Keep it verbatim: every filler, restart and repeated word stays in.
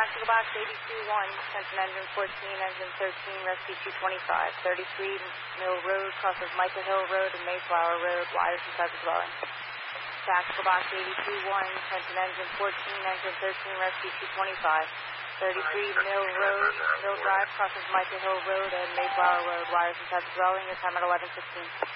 Tactical box eighty-two one, Sentinel engine fourteen, engine thirteen, rescue two twenty-five, thirty-three Mill Road, crosses Micah Hill Road and Mayflower Road, wires inside the dwelling. Tactical box eighty-two one, Sentinel engine fourteen, engine thirteen, rescue two twenty-five, thirty-three Mill Road, Mill Drive, crosses Micah Hill Road and Mayflower Road, wires inside the dwelling, your time at eleven fifteen.